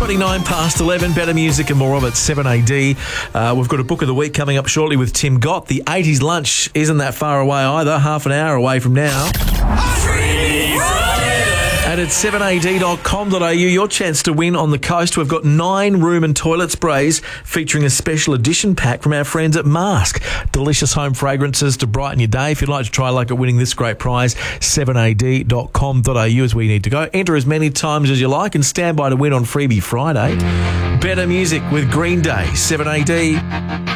29 past 11, better music and more of it, 7AD. We've got a book of the week coming up shortly with Tim Gott. The 80s lunch isn't that far away either, half an hour away from now. And at 7ad.com.au, your chance to win on the coast. We've got 9 room and toilet sprays featuring a special edition pack from our friends at Mask. Delicious home fragrances to brighten your day. If you'd like to try luck at winning this great prize, 7ad.com.au is where you need to go. Enter as many times as you like and stand by to win on Freebie Friday. Better music with Green Day, 7AD.